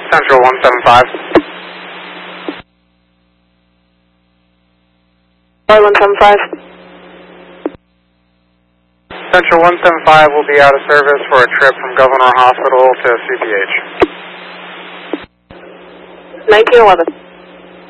Central 175. 175. Central 175 will be out of service for a trip from Governor Hospital to CPH. 1911.